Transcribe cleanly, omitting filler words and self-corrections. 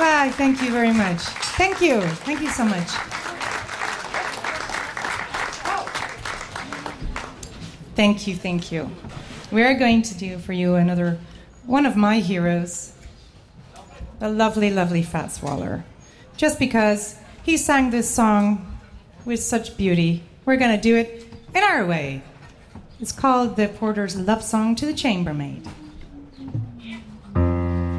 Why, thank you very much. Thank you. Thank you so much. Thank you, thank you. We're going to do for you another one of my heroes, the lovely, lovely Fats Waller. Just because he sang this song with such beauty, we're going to do it in our way. It's called the Porter's Love Song to the Chambermaid.